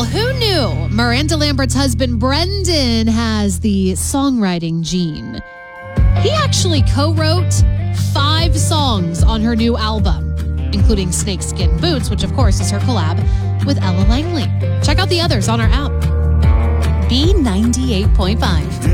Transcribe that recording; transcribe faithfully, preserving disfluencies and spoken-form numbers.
Well, who knew Miranda Lambert's husband, Brendan, has the songwriting gene? He actually co-wrote five songs on her new album, including Snakeskin Boots, which of course is her collab with Ella Langley. Check out the others on our app. B ninety-eight point five.